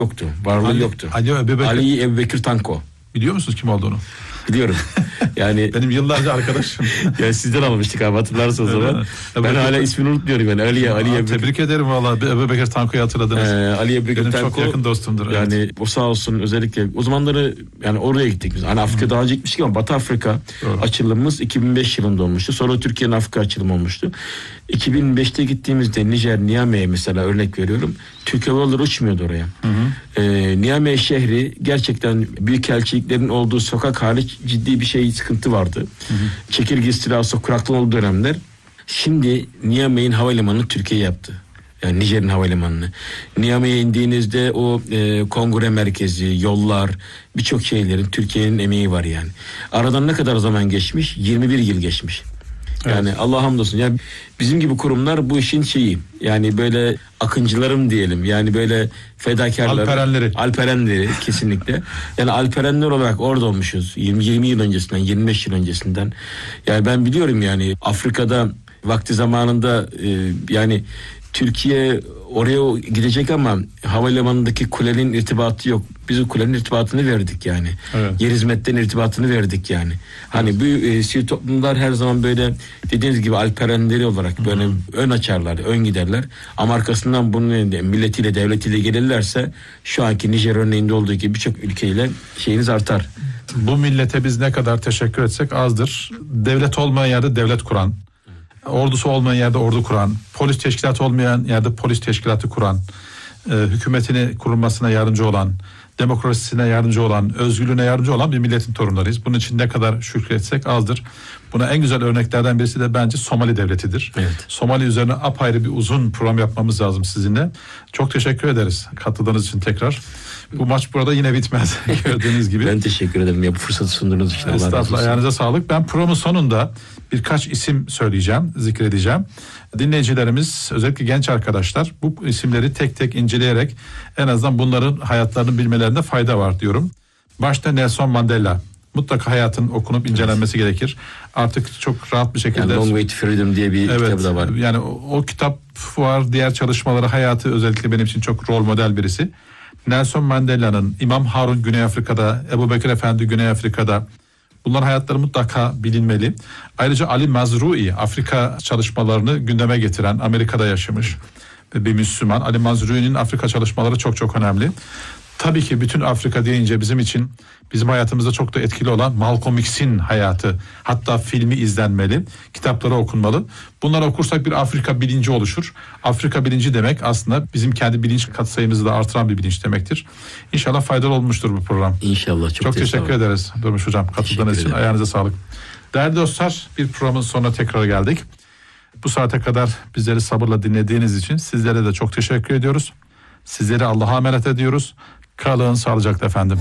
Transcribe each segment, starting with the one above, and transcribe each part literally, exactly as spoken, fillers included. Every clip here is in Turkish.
Yoktu. Varlığı Ali, yoktu. Ali, Ebubekir. Ali Ebubekir Tanko. Biliyor musunuz kim olduğunu? Biliyorum. Yani benim yıllarca arkadaşım. Ya sizden almıştık abi, hatırlarsınız o zaman. Ben Ebubekir... hala ismini unutmuyorum yani. Ali Ali Ebubekir. Tebrik ederim vallahi. Ebubekir Tanko'yu hatırladınız. Ee, Ali Ebubekir benim Tanko çok yakın dostumdur. Yani evet. o sağ olsun, özellikle o zamanları yani oraya gittik biz. Hani Afrika daha önce gitmiştik ama Batı Afrika Doğru. açılımımız iki bin beş yılında olmuştu. Sonra Türkiye'nin Afrika açılımı olmuştu. iki bin beşte gittiğimizde Nijer, Niamey'e mesela örnek veriyorum. Türk Hava Yolları uçmuyordu oraya. Hı hı. Ee, Niamey şehri gerçekten büyükelçiliklerin olduğu sokak hariç ciddi bir şey, sıkıntı vardı. Hı hı. Çekirge istilası, kuraklığın olduğu dönemler. Şimdi Niamey'in havalimanını Türkiye yaptı. Yani Nijer'in havalimanını. Niamey'e indiğinizde o e, kongre merkezi, yollar, birçok şeylerin Türkiye'nin emeği var yani. Aradan ne kadar zaman geçmiş? yirmi bir yıl geçmiş. Yani evet. Allah hamdolsun. Yani bizim gibi kurumlar bu işin şeyi. Yani böyle akıncılarım diyelim. Yani böyle fedakarlar. Alperenleri. Alperenleri kesinlikle. Yani alperenler olarak orada olmuşuz. yirmi yirmi yıl öncesinden, yirmi beş yıl öncesinden. Yani ben biliyorum yani Afrika'da vakti zamanında e, yani Türkiye oraya gidecek ama havalimanındaki kulenin irtibatı yok. Biz o kulenin irtibatını verdik yani. Evet. Yer hizmetten irtibatını verdik yani. Hani evet. Bu e, sivil toplumlar her zaman böyle dediğiniz gibi alperenleri olarak böyle Hı-hı. ön açarlar, ön giderler. Ama arkasından bunun milletiyle, devletiyle gelirlerse şu anki Nijer örneğinde olduğu gibi birçok ülkeyle şeyiniz artar. Bu millete biz ne kadar teşekkür etsek azdır. Devlet olmayan yerde devlet kuran, ordusu olmayan yerde ordu kuran, polis teşkilatı olmayan yerde polis teşkilatı kuran, e, hükümetini kurulmasına yardımcı olan, demokrasisine yardımcı olan, özgürlüğüne yardımcı olan bir milletin torunlarıyız. Bunun için ne kadar şükretsek azdır. Buna en güzel örneklerden birisi de bence Somali Devleti'dir. Evet. Somali üzerine apayrı bir uzun program yapmamız lazım sizinle. Çok teşekkür ederiz katıldığınız için tekrar. Bu maç burada yine bitmez gördüğünüz gibi. Ben teşekkür ederim ya, bu fırsatı sunduğunuz için. Estağfurullah, ayağınıza sağlık. Ben programın sonunda birkaç isim söyleyeceğim, zikredeceğim. Dinleyicilerimiz, özellikle genç arkadaşlar bu isimleri tek tek inceleyerek en azından bunların hayatlarını bilmelerinde fayda var diyorum. Başta Nelson Mandela. Mutlaka hayatın okunup incelenmesi evet. gerekir. Artık çok rahat bir şekilde. Yani Long Way to Freedom diye bir evet, kitabı da var. Yani o, o kitap var, diğer çalışmaları, hayatı özellikle benim için çok rol model birisi. Nelson Mandela'nın, İmam Harun Güney Afrika'da, Ebubekir Efendi Güney Afrika'da, bunların hayatları mutlaka bilinmeli. Ayrıca Ali Mazrui, Afrika çalışmalarını gündeme getiren, Amerika'da yaşamış bir Müslüman. Ali Mazrui'nin Afrika çalışmaları çok çok önemli. Tabii ki bütün Afrika deyince bizim için, bizim hayatımızda çok da etkili olan Malcolm X'in hayatı, hatta filmi izlenmeli, kitapları okunmalı. Bunları okursak bir Afrika bilinci oluşur. Afrika bilinci demek aslında bizim kendi bilinç katsayımızı da artıran bir bilinç demektir. İnşallah faydalı olmuştur bu program. İnşallah. Çok, çok teşekkür ederim. ederiz Durmuş Hocam katıldığınız için. Ayağınıza sağlık. Değerli dostlar, bir programın sonuna tekrar geldik. Bu saate kadar bizleri sabırla dinlediğiniz için sizlere de çok teşekkür ediyoruz. Sizleri Allah'a emanet ediyoruz. Kalın sağlıcakla efendim.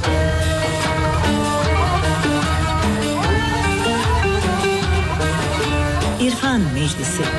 İrfan Meclisi.